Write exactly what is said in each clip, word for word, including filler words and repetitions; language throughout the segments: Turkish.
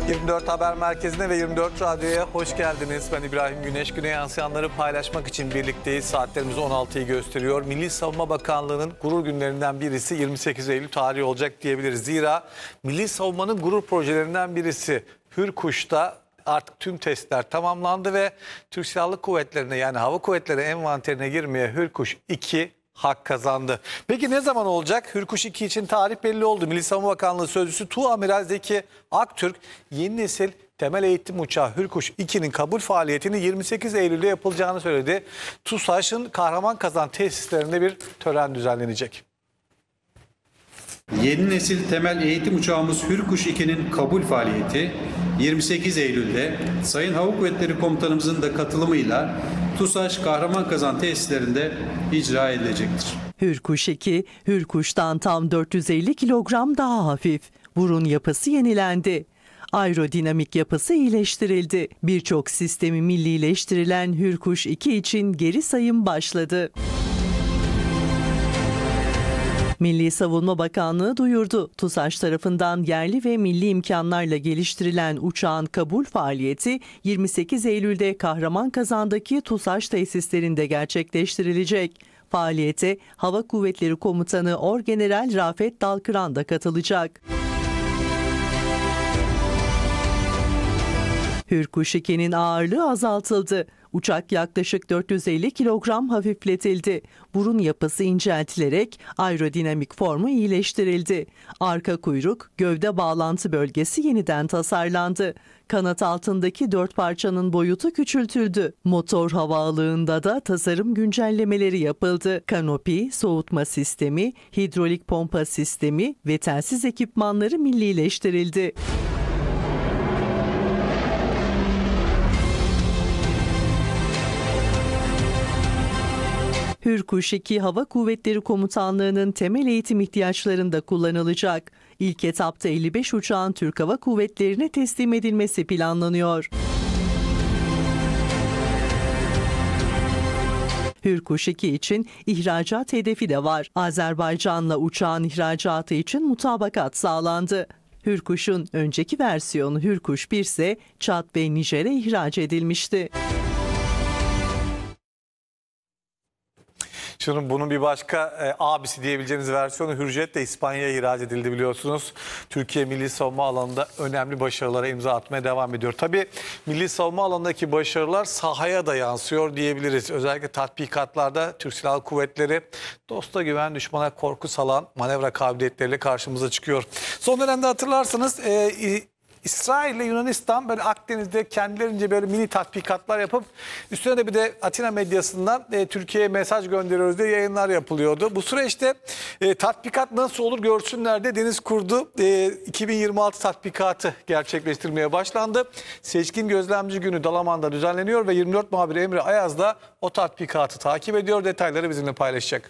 yirmi dört Haber Merkezi'ne ve yirmi dört Radyo'ya hoş geldiniz. Ben İbrahim Güneş. Güne yansıyanları paylaşmak için birlikteyiz. Saatlerimiz on altıyı gösteriyor. Milli Savunma Bakanlığı'nın gurur günlerinden birisi yirmi sekiz Eylül tarihi olacak diyebiliriz. Zira Milli Savunma'nın gurur projelerinden birisi Hürkuş'ta artık tüm testler tamamlandı ve Türk Silahlı Kuvvetleri'ne, yani Hava Kuvvetleri envanterine girmeye Hürkuş iki hak kazandı. Peki ne zaman olacak? Hürkuş iki için tarih belli oldu. Milli Savunma Bakanlığı Sözcüsü Tuğamiral Zeki Aktürk, yeni nesil temel eğitim uçağı Hürkuş iki'nin kabul faaliyetini yirmi sekiz Eylül'de yapılacağını söyledi. TUSAŞ'ın Kahramanmazan tesislerinde bir tören düzenlenecek. Yeni nesil temel eğitim uçağımız Hürkuş iki'nin kabul faaliyeti yirmi sekiz Eylül'de Sayın Hava Kuvvetleri Komutanımızın da katılımıyla TUSAŞ Kahramanmazan tesislerinde icra edilecektir. Hürkuş iki, Hürkuş'tan tam dört yüz elli kilogram daha hafif. Burun yapısı yenilendi. Aerodinamik yapısı iyileştirildi. Birçok sistemi millileştirilen Hürkuş iki için geri sayım başladı. Milli Savunma Bakanlığı duyurdu. TUSAŞ tarafından yerli ve milli imkanlarla geliştirilen uçağın kabul faaliyeti yirmi sekiz Eylül'de Kahramanmazan'daki TUSAŞ tesislerinde gerçekleştirilecek. Faaliyete Hava Kuvvetleri Komutanı Orgeneral Rafet Dalkıran da katılacak. Hürkuş iki'nin ağırlığı azaltıldı. Uçak yaklaşık dört yüz elli kilogram hafifletildi. Burun yapısı inceltilerek aerodinamik formu iyileştirildi. Arka kuyruk, gövde bağlantı bölgesi yeniden tasarlandı. Kanat altındaki dört parçanın boyutu küçültüldü. Motor havaalığında da tasarım güncellemeleri yapıldı. Kanopi, soğutma sistemi, hidrolik pompa sistemi ve telsiz ekipmanları millileştirildi. Hürkuş iki Hava Kuvvetleri Komutanlığı'nın temel eğitim ihtiyaçlarında kullanılacak. İlk etapta elli beş uçağın Türk Hava Kuvvetleri'ne teslim edilmesi planlanıyor. Hürkuş iki için ihracat hedefi de var. Azerbaycan'la uçağın ihracatı için mutabakat sağlandı. Hürkuş'un önceki versiyonu Hürkuş bir ise Çad ve Nijer'e ihraç edilmişti. Şimdi bunun bir başka e, abisi diyebileceğiniz versiyonu Hürjet de İspanya'ya ihraç edildi biliyorsunuz. Türkiye milli savunma alanında önemli başarılara imza atmaya devam ediyor. Tabii milli savunma alanındaki başarılar sahaya da yansıyor diyebiliriz. Özellikle tatbikatlarda Türk Silahlı Kuvvetleri dosta güven, düşmana korku salan manevra kabiliyetleriyle karşımıza çıkıyor. Son dönemde hatırlarsınız e, İsrail ile Yunanistan böyle Akdeniz'de kendilerince böyle mini tatbikatlar yapıp üstüne de bir de Atina medyasından e, Türkiye'ye mesaj gönderiyoruz diye yayınlar yapılıyordu. Bu süreçte e, tatbikat nasıl olur görsünler de Deniz Kurdu e, iki bin yirmi altı tatbikatı gerçekleştirmeye başlandı. Seçkin Gözlemci Günü Dalaman'da düzenleniyor ve yirmi dört muhabiri Emre Ayaz da o tatbikatı takip ediyor. Detayları bizimle paylaşacak.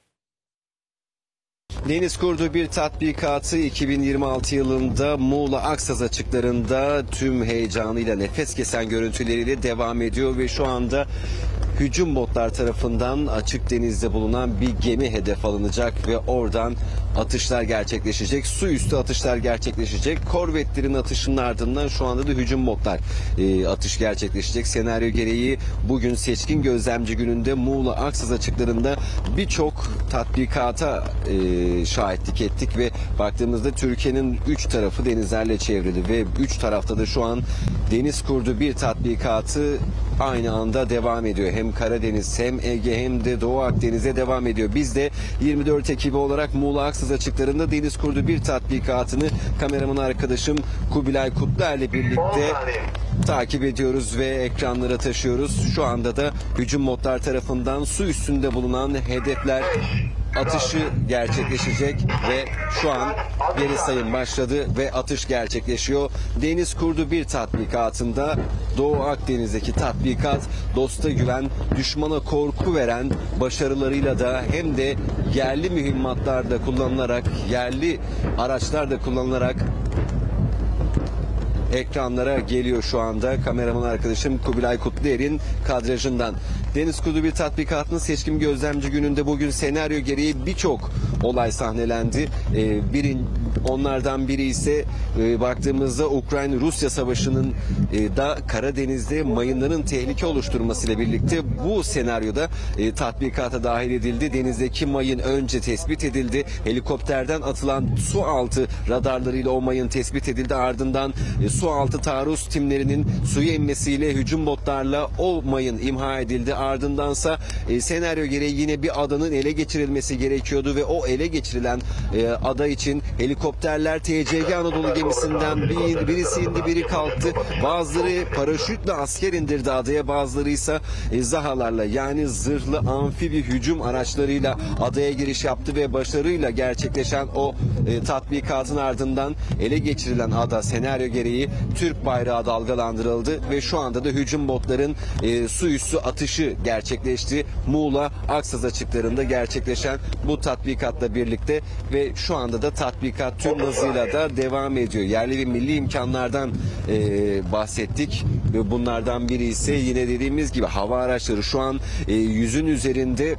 Deniz Kurdu bir tatbikatı iki bin yirmi altı yılında Muğla Aksaz açıklarında tüm heyecanıyla, nefes kesen görüntüleriyle devam ediyor ve şu anda hücum botlar tarafından açık denizde bulunan bir gemi hedef alınacak ve oradan atışlar gerçekleşecek. Su üstü atışlar gerçekleşecek. Korvetlerin atışının ardından şu anda da hücum botlar e, atış gerçekleşecek. Senaryo gereği bugün Seçkin Gözlemci Günü'nde Muğla Aksaz açıklarında birçok tatbikata e, şahitlik ettik ve baktığımızda Türkiye'nin üç tarafı denizlerle çevrili ve üç tarafta da şu an Deniz Kurdu bir tatbikatı aynı anda devam ediyor. Hem Karadeniz hem Ege hem de Doğu Akdeniz'e devam ediyor. Biz de yirmi dört ekibi olarak Muğla Aksaz açıklarında Deniz Kurdu bir tatbikatını kameraman arkadaşım Kubilay Kutluer ile birlikte takip ediyoruz ve ekranlara taşıyoruz. Şu anda da hücum modlar tarafından su üstünde bulunan hedefler atışı gerçekleşecek ve şu an geri sayım başladı ve atış gerçekleşiyor. Deniz Kurdu bir tatbikatında Doğu Akdeniz'deki tatbikat dosta güven, düşmana korku veren başarılarıyla da hem de yerli mühimmatlarda kullanılarak, yerli araçlarda kullanılarak ekranlara geliyor şu anda. Kameraman arkadaşım Kubilay Kutluer'in kadrajından. Deniz Kurdu bir tatbikatının Seçkin Gözlemci Günü'nde bugün senaryo gereği birçok olay sahnelendi. Ee, birin, Onlardan biri ise e, baktığımızda Ukrayna-Rusya Savaşı'nın e, da Karadeniz'de mayınların tehlike oluşturmasıyla birlikte bu senaryoda e, tatbikata dahil edildi. Denizdeki mayın önce tespit edildi. Helikopterden atılan su altı radarlarıyla o mayın tespit edildi. Ardından e, su altı taarruz timlerinin suyu emmesiyle hücum botlarla o mayın imha edildi. Ardındansa e, senaryo gereği yine bir adanın ele geçirilmesi gerekiyordu ve o ele geçirilen e, ada için helikopterler T C G Anadolu gemisinden bir, birisi indi, biri kalktı. Bazıları paraşütle asker indirdi adaya, bazıları ise e, zahalarla yani zırhlı amfibi hücum araçlarıyla adaya giriş yaptı ve başarıyla gerçekleşen o e, tatbikatın ardından ele geçirilen ada senaryo gereği Türk bayrağı dalgalandırıldı ve şu anda da hücum botların e, su üstü atışı gerçekleşti. Muğla Aksaz açıklarında gerçekleşen bu tatbikatla birlikte ve şu anda da tatbikat tüm hızıyla da devam ediyor. Yerli ve milli imkanlardan e, bahsettik ve bunlardan biri ise yine dediğimiz gibi hava araçları şu an e, yüzün üzerinde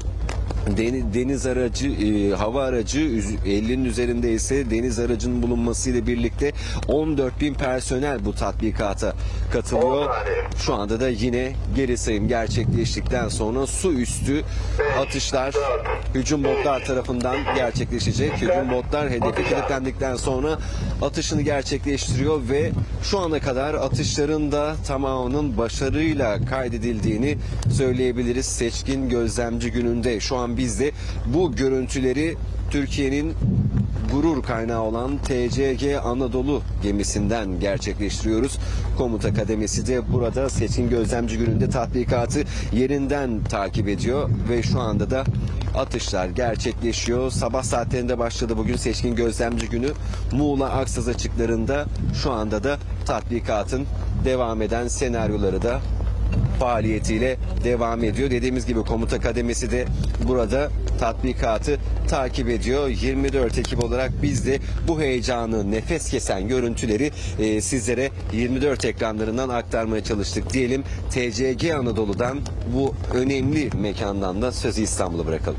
deniz aracı, e, hava aracı ellinin üzerinde ise deniz aracının bulunmasıyla birlikte on dört bin personel bu tatbikata katılıyor. Şu anda da yine geri sayım gerçekleştikten sonra su üstü atışlar hücum botlar tarafından gerçekleşecek. Hücum botlar hedefe kilitlendikten sonra atışını gerçekleştiriyor ve şu ana kadar atışların da tamamının başarıyla kaydedildiğini söyleyebiliriz. Seçkin gözlemci gününde şu an biz de bu görüntüleri Türkiye'nin gurur kaynağı olan T C G Anadolu gemisinden gerçekleştiriyoruz. Komuta kademesi de burada seçkin gözlemci gününde tatbikatı yerinden takip ediyor ve şu anda da atışlar gerçekleşiyor. Sabah saatlerinde başladı bugün seçkin gözlemci günü. Muğla Aksaz açıklarında şu anda da tatbikatın devam eden senaryoları da faaliyetiyle devam ediyor. Dediğimiz gibi komuta kademesi de burada tatbikatı takip ediyor. yirmi dört Ekim olarak biz de bu heyecanı, nefes kesen görüntüleri e, sizlere yirmi dört ekranlarından aktarmaya çalıştık diyelim. T C G Anadolu'dan bu önemli mekandan da sözü İstanbul'a bırakalım.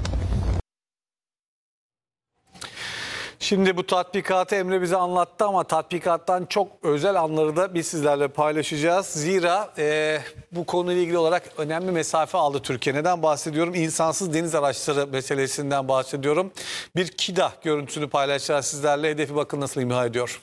Şimdi bu tatbikatı Emre bize anlattı ama tatbikattan çok özel anları da biz sizlerle paylaşacağız. Zira e, bu konuyla ilgili olarak önemli mesafe aldı Türkiye. Neden bahsediyorum? İnsansız deniz araçları meselesinden bahsediyorum. Bir KİDA görüntüsünü paylaşacağız sizlerle. Hedefi bakın nasıl imha ediyor.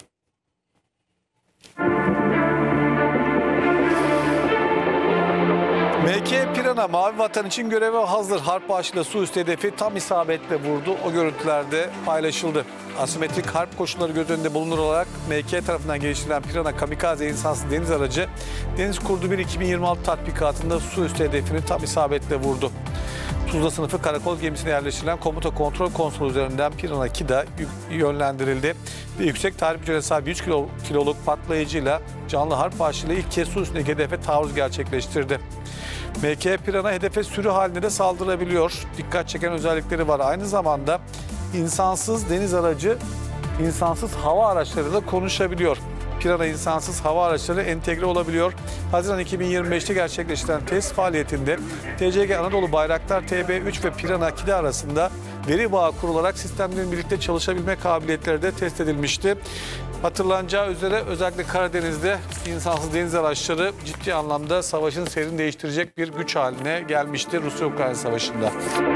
M K Pirana Mavi Vatan için göreve hazır. Harp başlı su üstü hedefi tam isabetle vurdu. O görüntülerde paylaşıldı. Asimetrik harp koşulları göz önünde bulunur olarak M K tarafından geliştirilen Pirana kamikaze insansız deniz aracı Deniz Kurdu bir iki bin yirmi altı tatbikatında su üstü hedefini tam isabetle vurdu. Tuzla sınıfı karakol gemisine yerleştirilen komuta kontrol konsolu üzerinden Pirana KİDA yönlendirildi. Ve yüksek tahrip gücüne sahip yüz kiloluk patlayıcıyla canlı harp başlığıyla ilk kez su üstündeki hedefe taarruz gerçekleştirdi. M K Pirana hedefe sürü halinde de saldırabiliyor. Dikkat çeken özellikleri var. Aynı zamanda insansız deniz aracı, insansız hava araçlarıyla konuşabiliyor. Pirana insansız hava araçları entegre olabiliyor. Haziran iki bin yirmi beşte gerçekleştirilen test faaliyetinde T C G Anadolu Bayraktar T B üç ve Pirana KİDA arasında veri bağı kurularak sistemlerin birlikte çalışabilme kabiliyetleri de test edilmişti. Hatırlanacağı üzere özellikle Karadeniz'de insansız deniz araçları ciddi anlamda savaşın seyrini değiştirecek bir güç haline gelmişti Rusya-Ukrayna Savaşı'nda.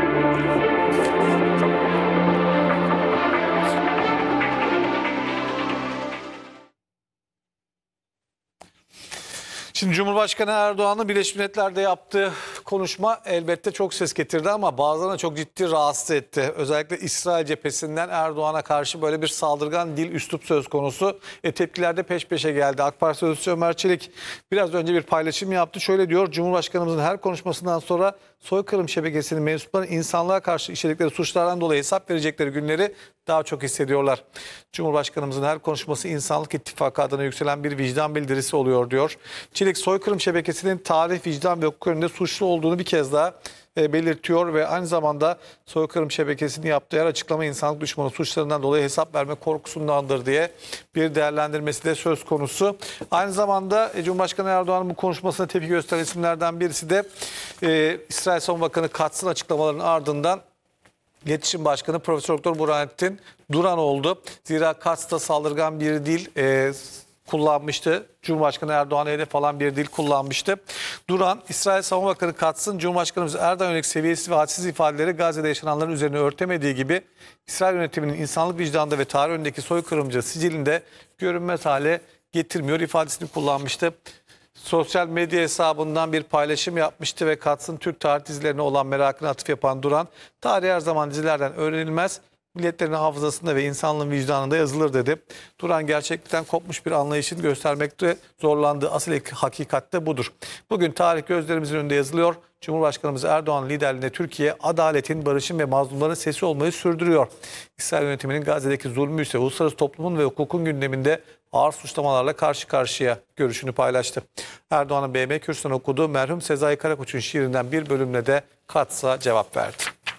Şimdi Cumhurbaşkanı Erdoğan'ın Birleşmiş Milletler'de yaptığı konuşma elbette çok ses getirdi ama bazılarına çok ciddi rahatsız etti. Özellikle İsrail cephesinden Erdoğan'a karşı böyle bir saldırgan dil, üslup söz konusu. E, tepkiler de peş peşe geldi. AK Parti Sözcüsü Ömer Çelik biraz önce bir paylaşım yaptı. Şöyle diyor: Cumhurbaşkanımızın her konuşmasından sonra soykırım şebekesinin mensupları insanlığa karşı işledikleri suçlardan dolayı hesap verecekleri günleri daha çok hissediyorlar. Cumhurbaşkanımızın her konuşması insanlık ittifakı adına yükselen bir vicdan bildirisi oluyor diyor. Çelik soykırım şebekesinin tarih, vicdan ve hukuk önünde suçlu olduğunu bir kez daha e, belirtiyor ve aynı zamanda soykırım şebekesinin yaptığı her açıklama insanlık düşmanı suçlarından dolayı hesap verme korkusundandır diye bir değerlendirmesi de söz konusu. Aynı zamanda e, Cumhurbaşkanı Erdoğan'ın bu konuşmasına tepki gösteren isimlerden birisi de e, İsrail Savunma Bakanı Katz'ın açıklamalarının ardından İletişim Başkanı Profesör Doktor Burhanettin Duran oldu. Zira Kats'ta saldırgan bir dil e, kullanmıştı. Cumhurbaşkanı Erdoğan'a hedef falan bir dil kullanmıştı. Duran, İsrail Savunma Bakanı Katz'ın Cumhurbaşkanımız Erdoğan'a yönelik seviyesiz ve hadsiz ifadeleri Gazze'de yaşananların üzerine örtemediği gibi İsrail yönetiminin insanlık vicdanında ve tarih önündeki soykırımcı sicilinde görünmez hale getirmiyor ifadesini kullanmıştı. Sosyal medya hesabından bir paylaşım yapmıştı ve Katz'ın Türk tarih dizilerine olan merakını atıf yapan Duran, tarih her zaman dizilerden öğrenilmez, milletlerin hafızasında ve insanlığın vicdanında yazılır dedi. Duran gerçeklikten kopmuş bir anlayışın göstermekte zorlandığı asıl hakikat de budur. Bugün tarih gözlerimizin önünde yazılıyor. Cumhurbaşkanımız Erdoğan liderliğinde Türkiye adaletin, barışın ve mazlumların sesi olmayı sürdürüyor. İsrail yönetiminin Gazze'deki zulmü ise uluslararası toplumun ve hukukun gündeminde ağır suçlamalarla karşı karşıya görüşünü paylaştı. Erdoğan'ın B M kürsüsünden okuduğu merhum Sezai Karakoç'un şiirinden bir bölümle de Katz'a cevap verdi.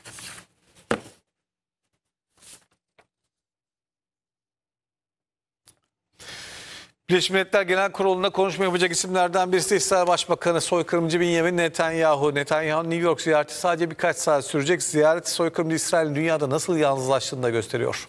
Birleşmiş Milletler Genel Kurulu'nda konuşma yapacak isimlerden birisi İsrail Başbakanı soykırımcı Benjamin Netanyahu. Netanyahu'nun New York ziyareti sadece birkaç saat sürecek. Ziyaret soykırımcı İsrail'in dünyada nasıl yalnızlaştığını da gösteriyor.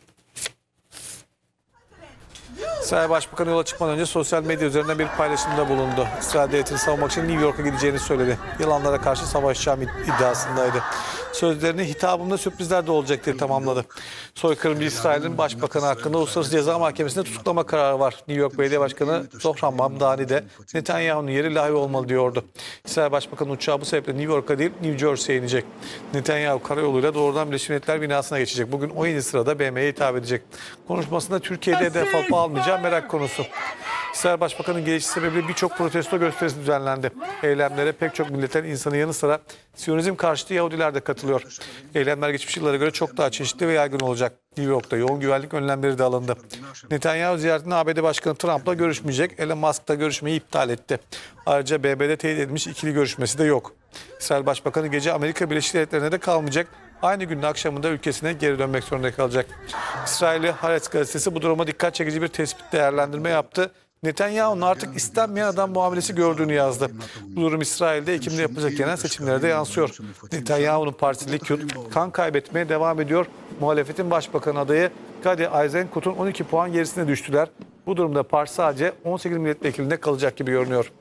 İsrail Başbakanı yola çıkmadan önce sosyal medya üzerinden bir paylaşımda bulundu. İsrail devletini savunmak için New York'a gideceğini söyledi. Yılanlara karşı savaşacağım iddiasındaydı. Sözlerini hitabımda sürprizler de olacak diye tamamladı. Soykırımcı İsrail'in Başbakanı hakkında Uluslararası Ceza Mahkemesi'nde tutuklama kararı var. New York Belediye Başkanı Zohran Mamdani de Netanyahu'nun yeri Lahey olmalı diyordu. İsrail Başbakanı uçağı bu sebeple New York'a değil New Jersey'ye inecek. Netanyahu karayoluyla doğrudan Birleşmiş Milletler binasına geçecek. Bugün on yedi sırada B M'ye hitap edecek. Konuşmasında Türkiye'de hedef alıp almayacağı merak konusu. İsrail Başbakanı'nın gelişi sebebiyle birçok protesto gösterisi düzenlendi. Eylemlere pek çok milletten insanın yanı sıra Siyonizm karşıtı Yahudiler de katılıyor. Eylemler geçmiş yıllara göre çok daha çeşitli ve yaygın olacak. New York'ta yoğun güvenlik önlemleri de alındı. Netanyahu ziyaretinde A B D Başkanı Trump'la görüşmeyecek. Elon Musk da görüşmeyi iptal etti. Ayrıca B B'de teyit edilmiş ikili görüşmesi de yok. İsrail Başbakanı gece Amerika Birleşik Devletleri'ne de kalmayacak. Aynı günün akşamında ülkesine geri dönmek zorunda kalacak. İsrail'i Haaretz gazetesi bu duruma dikkat çekici bir tespit değerlendirme yaptı. Netanyahu'nun artık istenmeyen adam muamelesi gördüğünü yazdı. Bu durum İsrail'de Ekim'de yapılacak genel seçimlere de yansıyor. Netanyahu'nun partisi Likud kan kaybetmeye devam ediyor. Muhalefetin başbakan adayı Gadi Eisenkot'un on iki puan gerisine düştüler. Bu durumda parti sadece on sekiz milletvekilinde kalacak gibi görünüyor.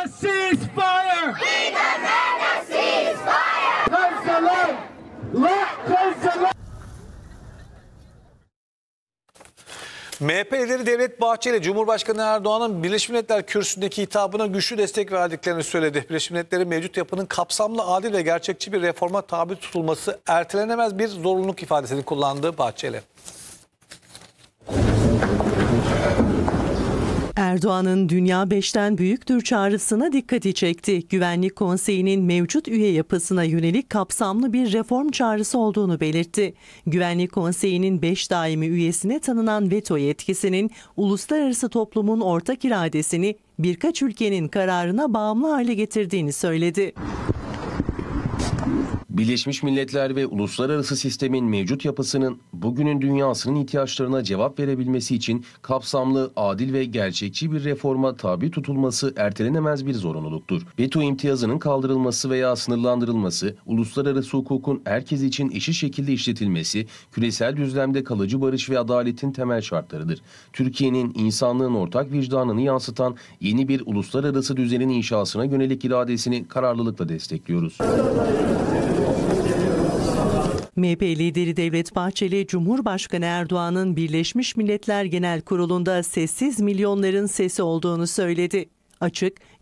M H P lideri Devlet Bahçeli, Cumhurbaşkanı Erdoğan'ın Birleşmiş Milletler kürsüsündeki hitabına güçlü destek verdiklerini söyledi. Birleşmiş Milletler'in mevcut yapının kapsamlı, adil ve gerçekçi bir reforma tabi tutulması ertelenemez bir zorunluluk ifadesini kullandı Bahçeli. Erdoğan'ın Dünya beşten büyüktür çağrısına dikkati çekti. Güvenlik Konseyi'nin mevcut üye yapısına yönelik kapsamlı bir reform çağrısı olduğunu belirtti. Güvenlik Konseyi'nin beş daimi üyesine tanınan veto yetkisinin uluslararası toplumun ortak iradesini birkaç ülkenin kararına bağımlı hale getirdiğini söyledi. Birleşmiş Milletler ve uluslararası sistemin mevcut yapısının bugünün dünyasının ihtiyaçlarına cevap verebilmesi için kapsamlı, adil ve gerçekçi bir reforma tabi tutulması ertelenemez bir zorunluluktur. Veto imtiyazının kaldırılması veya sınırlandırılması, uluslararası hukukun herkes için eşit şekilde işletilmesi, küresel düzlemde kalıcı barış ve adaletin temel şartlarıdır. Türkiye'nin insanlığın ortak vicdanını yansıtan yeni bir uluslararası düzenin inşasına yönelik iradesini kararlılıkla destekliyoruz. M H P lideri Devlet Bahçeli, Cumhurbaşkanı Erdoğan'ın Birleşmiş Milletler Genel Kurulu'nda sessiz milyonların sesi olduğunu söyledi. Açık,